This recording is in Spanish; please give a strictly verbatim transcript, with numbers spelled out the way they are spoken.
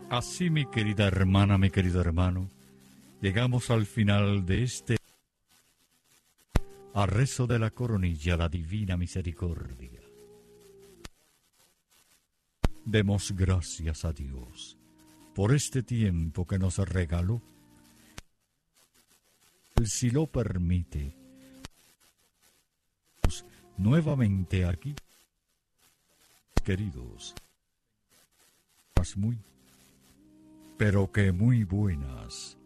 Así, mi querida hermana, mi querido hermano, llegamos al final de este a rezo de la coronilla, la divina misericordia. Demos gracias a Dios por este tiempo que nos regaló. Si lo permite, nuevamente aquí, queridos, muy, pero que muy buenas